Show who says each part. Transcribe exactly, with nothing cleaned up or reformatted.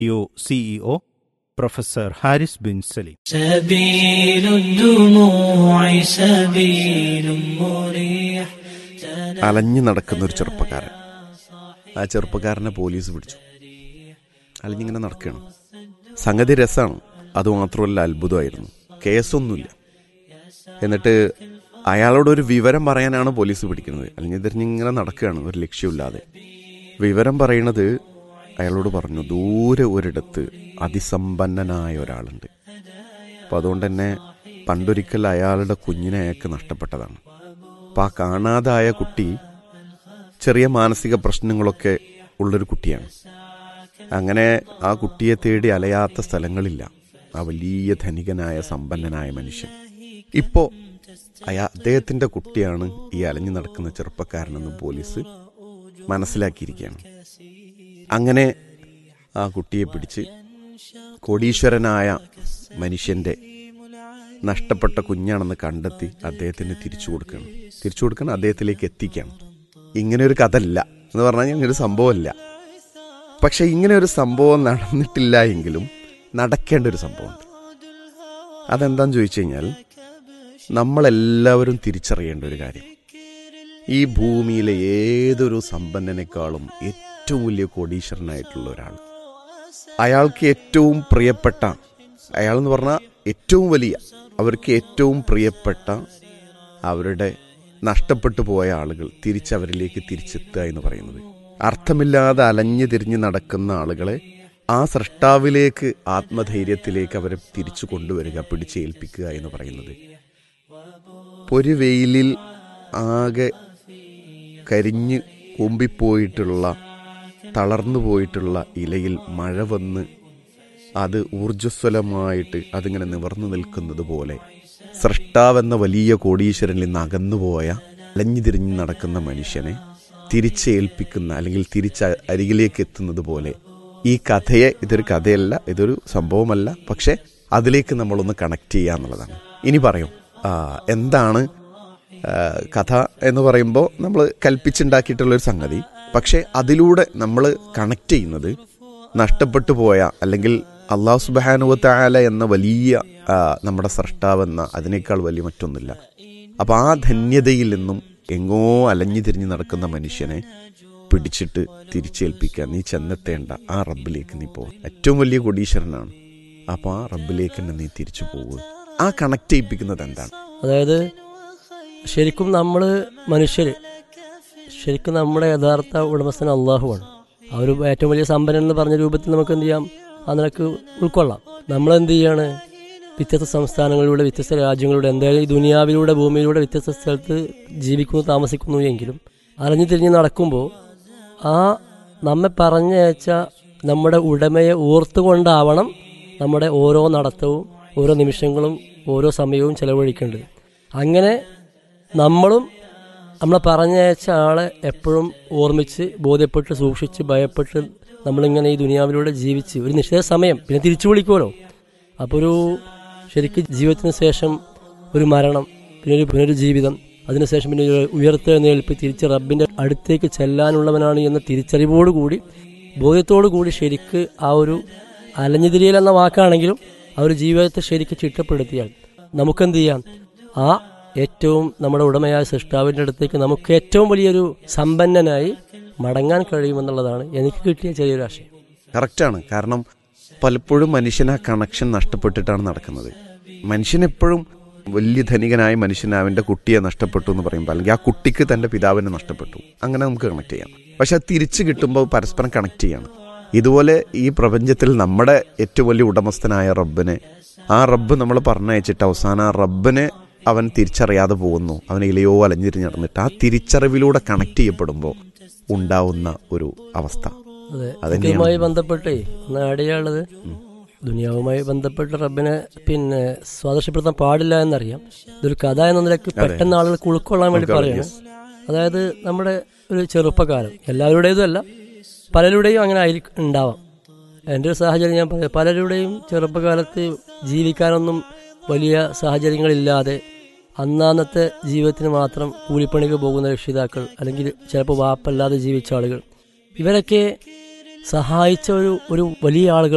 Speaker 1: U CEO professor Haris bin Saleem.
Speaker 2: അലഞ്ഞു നടക്കുന്ന ഒരു ചെറുപ്പക്കാരൻ, ആ ചെറുപ്പക്കാരനെ പോലീസ് പിടിച്ചു. അലഞ്ഞിങ്ങനെ നടക്കുകയാണ്. സംഗതി രസമാണ്, അതുമാത്രമല്ല അത്ഭുതമായിരുന്നു. കേസൊന്നുമില്ല. എന്നിട്ട് അയാളോട് ഒരു വിവരം പറയാനാണ് പോലീസ് പിടിക്കുന്നത്. അല്ലെങ്കിൽ തിരിഞ്ഞിങ്ങനെ നടക്കുകയാണ് ഒരു ലക്ഷ്യമില്ലാതെ. വിവരം പറയണത് അയാളോട് പറഞ്ഞു, ദൂരെ ഒരിടത്ത് അതിസമ്പന്നനായ ഒരാളുണ്ട്. അപ്പം അതുകൊണ്ട് തന്നെ പണ്ടൊരിക്കൽ അയാളുടെ കുഞ്ഞിനെ അയാൾക്ക് നഷ്ടപ്പെട്ടതാണ്. അപ്പം ആ കാണാതായ കുട്ടി ചെറിയ മാനസിക പ്രശ്നങ്ങളൊക്കെ ഉള്ളൊരു കുട്ടിയാണ്. അങ്ങനെ ആ കുട്ടിയെ തേടി അലയാത്ത സ്ഥലങ്ങളില്ല ആ വലിയ ധനികനായ സമ്പന്നനായ മനുഷ്യൻ. ഇപ്പോൾ അയാ അദ്ദേഹത്തിൻ്റെ കുട്ടിയാണ് ഈ അലഞ്ഞു നടക്കുന്ന ചെറുപ്പക്കാരനെന്ന് പോലീസ് മനസ്സിലാക്കിയിരിക്കുകയാണ്. അങ്ങനെ ആ കുട്ടിയെ പിടിച്ച് കോടീശ്വരനായ മനുഷ്യൻ്റെ നഷ്ടപ്പെട്ട കുഞ്ഞാണെന്ന് കണ്ടെത്തി അദ്ദേഹത്തിന് തിരിച്ചു കൊടുക്കണം. തിരിച്ചു കൊടുക്കണം അദ്ദേഹത്തിലേക്ക് എത്തിക്കണം. ഇങ്ങനെ ഒരു കഥ അല്ല എന്ന് പറഞ്ഞാൽ ഇങ്ങനൊരു സംഭവമല്ല. പക്ഷെ ഇങ്ങനെ ഒരു സംഭവം നടന്നിട്ടില്ല എങ്കിലും നടക്കേണ്ട ഒരു സംഭവമുണ്ട്. അതെന്താന്ന് ചോദിച്ചു കഴിഞ്ഞാൽ, നമ്മളെല്ലാവരും തിരിച്ചറിയേണ്ട ഒരു കാര്യം, ഈ ഭൂമിയിലെ ഏതൊരു സമ്പന്നനേക്കാളും ഏറ്റവും വലിയ കോടീശ്വരനായിട്ടുള്ള ഒരാൾ, അയാൾക്ക് ഏറ്റവും പ്രിയപ്പെട്ട, അയാൾ എന്ന് പറഞ്ഞാൽ ഏറ്റവും വലിയ, അവർക്ക് ഏറ്റവും പ്രിയപ്പെട്ട അവരുടെ നഷ്ടപ്പെട്ടു പോയ ആളുകൾ തിരിച്ചവരിലേക്ക് തിരിച്ചെത്തുക എന്ന് പറയുന്നത്, അർത്ഥമില്ലാതെ അലഞ്ഞു തിരിഞ്ഞ് നടക്കുന്ന ആളുകളെ ആ സൃഷ്ടാവിലേക്ക്, ആത്മധൈര്യത്തിലേക്ക് അവരെ തിരിച്ചു കൊണ്ടുവരിക, പിടിച്ചേൽപ്പിക്കുക എന്ന് പറയുന്നത്, ഒരു വെയിലിൽ ആകെ കരിഞ്ഞ് കൂമ്പിപ്പോയിട്ടുള്ള, തളർന്നു പോയിട്ടുള്ള ഇലയിൽ മഴ വന്ന് അത് ഊർജ്ജസ്വലമായിട്ട് അതിങ്ങനെ നിവർന്നു നിൽക്കുന്നത് പോലെ സൃഷ്ടാവെന്ന വലിയ കോടീശ്വരനിൽ നിന്ന് അകന്നുപോയ അലഞ്ഞു തിരിഞ്ഞ് നടക്കുന്ന മനുഷ്യനെ തിരിച്ചേൽപ്പിക്കുന്ന, അല്ലെങ്കിൽ തിരിച്ച് അരികിലേക്ക് എത്തുന്നത് പോലെ ഈ കഥയെ, ഇതൊരു കഥയല്ല, ഇതൊരു സംഭവമല്ല, പക്ഷെ അതിലേക്ക് നമ്മളൊന്ന് കണക്ട് ചെയ്യുക എന്നുള്ളതാണ്. ഇനി പറയും എന്താണ് കഥ എന്ന് പറയുമ്പോൾ നമ്മൾ കൽപ്പിച്ചുണ്ടാക്കിയിട്ടുള്ളൊരു സംഗതി, പക്ഷെ അതിലൂടെ നമ്മൾ കണക്ട് ചെയ്യുന്നത് നഷ്ടപ്പെട്ടു പോയ, അല്ലെങ്കിൽ അള്ളാഹു സുബ്ഹാനഹു വ തആല എന്ന വലിയ നമ്മുടെ സൃഷ്ടാവെന്ന അതിനേക്കാൾ വലിയ മറ്റൊന്നുമില്ല. അപ്പോൾ ആ ധന്യതയിൽ നിന്നും എങ്ങോ അലഞ്ഞു തിരിഞ്ഞ് നടക്കുന്ന മനുഷ്യനെ പിടിച്ചിട്ട് തിരിച്ചേൽപ്പിക്കുക. നീ ചെന്നെത്തേണ്ട ആ റബ്ബിലേക്ക് നീ പോകും. ഏറ്റവും വലിയ കോടീശ്വരനാണ്. അപ്പോൾ ആ റബ്ബിലേക്ക് തന്നെ നീ തിരിച്ചു പോകുക. ആ കണക്ട് ചെയ്യിപ്പിക്കുന്നത് എന്താണ്?
Speaker 3: അതായത് ശരിക്കും നമ്മൾ മനുഷ്യർ, ശരിക്കും നമ്മുടെ യഥാർത്ഥ ഉടമസ്ഥൻ അള്ളാഹുവാണ്. ആ ഒരു ഏറ്റവും വലിയ സമ്പന്നൻ എന്ന് പറഞ്ഞ രൂപത്തിൽ നമുക്ക് എന്ത് ചെയ്യാം, ആ നിലക്ക് ഉൾക്കൊള്ളാം. നമ്മളെന്ത് ചെയ്യാണ്, വ്യത്യസ്ത സംസ്ഥാനങ്ങളിലൂടെ, വ്യത്യസ്ത രാജ്യങ്ങളിലൂടെ, എന്തായാലും ഈ ദുനിയാവിലൂടെ, ഭൂമിയിലൂടെ വ്യത്യസ്ത സ്ഥലത്ത് ജീവിക്കുന്നു, താമസിക്കുന്നു എങ്കിലും അലഞ്ഞു തിരിഞ്ഞ് നടക്കുമ്പോൾ ആ നമ്മെ പറഞ്ഞയച്ച നമ്മുടെ ഉടമയെ ഓർത്തുകൊണ്ടാവണം നമ്മുടെ ഓരോ നടത്തവും, ഓരോ നിമിഷങ്ങളും, ഓരോ സമയവും ചെലവഴിക്കേണ്ടത്. അങ്ങനെ നമ്മളും നമ്മളെ പറഞ്ഞയച്ച ആളെ എപ്പോഴും ഓർമ്മിച്ച്, ബോധ്യപ്പെട്ട്, സൂക്ഷിച്ച്, ഭയപ്പെട്ട് നമ്മളിങ്ങനെ ഈ ദുനിയാവിലൂടെ ജീവിച്ച് ഒരു നിശ്ചിത സമയം പിന്നെ തിരിച്ചു വിളിക്കുമല്ലോ. അപ്പോൾ ഒരു ശരിക്കും ജീവിതത്തിന് ശേഷം ഒരു മരണം, പിന്നെ ഒരു പുനരു ജീവിതം, അതിനുശേഷം പിന്നെ ഒരു ഉയർത്തെഴുന്നേൽപ്പ്, തിരിച്ച് റബ്ബിൻ്റെ അടുത്തേക്ക് ചെല്ലാനുള്ളവനാണ് എന്ന തിരിച്ചറിവോടുകൂടി, ബോധ്യത്തോടു കൂടി ശരിക്ക് ആ ഒരു അലഞ്ഞുതിരിയൽ എന്ന വാക്കാണെങ്കിലും ആ ഒരു ജീവിതത്തെ ശരിക്ക് ചിട്ടപ്പെടുത്തിയാൽ നമുക്കെന്ത് ചെയ്യാം, ആ ഏറ്റവും നമ്മുടെ ഉടമയായ സൃഷ്ടാവിൻ്റെ അടുത്തേക്ക് നമുക്ക് ഏറ്റവും വലിയൊരു സമ്പന്നനായി മടങ്ങാൻ കഴിയുമെന്നുള്ളതാണ് എനിക്ക് കിട്ടിയ ചെറിയൊരു ആശയം.
Speaker 2: കറക്റ്റാണ്. കാരണം പലപ്പോഴും മനുഷ്യൻ ആ കണക്ഷൻ നഷ്ടപ്പെട്ടിട്ടാണ് നടക്കുന്നത്. മനുഷ്യനെപ്പോഴും വലിയ ധനികനായ മനുഷ്യൻ അവൻ്റെ കുട്ടിയെ നഷ്ടപ്പെട്ടു എന്ന് പറയുമ്പോൾ, അല്ലെങ്കിൽ ആ കുട്ടിക്ക് തൻ്റെ പിതാവിനെ നഷ്ടപ്പെട്ടു, അങ്ങനെ നമുക്ക് കണക്ട് ചെയ്യാം. പക്ഷെ അത് തിരിച്ച് കിട്ടുമ്പോൾ പരസ്പരം കണക്ട് ചെയ്യണം. ഇതുപോലെ ഈ പ്രപഞ്ചത്തിൽ നമ്മുടെ ഏറ്റവും വലിയ ഉടമസ്ഥനായ റബ്ബിനെ, ആ റബ്ബ് നമ്മൾ പറഞ്ഞയച്ചിട്ട് അവസാനം ആ റബ്ബിനെ അവൻ തിരിച്ചറിയാതെ പോകുന്നു, അവൻ ഇലയോ അലഞ്ഞിരിഞ്ഞ് നടന്നിട്ട് ആ തിരിച്ചറിവിലൂടെ കണക്ട് ചെയ്യപ്പെടുമ്പോൾ ഉണ്ടാവുന്ന ഒരു അവസ്ഥ.
Speaker 3: അതുമായി ബന്ധപ്പെട്ടേ ഒന്ന് ആഡ് ചെയ്യാനുള്ളത്, ദുനിയാവുമായി ബന്ധപ്പെട്ട് റബ്ബിനെ പിന്നെ സ്വാദർശപ്പെടുത്താൻ പാടില്ല എന്നറിയാം. ഇതൊരു കഥ എന്ന നിലയ്ക്ക് പെട്ടെന്ന് ആളുകൾക്ക് ഉൾക്കൊള്ളാൻ വേണ്ടി പറയണം. അതായത് നമ്മുടെ ഒരു ചെറുപ്പകാലം, എല്ലാവരുടേതും അല്ല, പലരുടെയും അങ്ങനെ ആയി ഉണ്ടാവാം. എൻ്റെ ഒരു സാഹചര്യം ഞാൻ പറയാം. പലരുടെയും ചെറുപ്പകാലത്ത് ജീവിക്കാനൊന്നും വലിയ സാഹചര്യങ്ങളില്ലാതെ അന്നാന്നത്തെ ജീവിതത്തിന് മാത്രം കൂലിപ്പണിക്ക് പോകുന്ന രക്ഷിതാക്കൾ, അല്ലെങ്കിൽ ചിലപ്പോൾ വാപ്പല്ലാതെ ജീവിച്ച ആളുകൾ, ഇവരൊക്കെ സഹായിച്ച ഒരു ഒരു വലിയ ആളുകൾ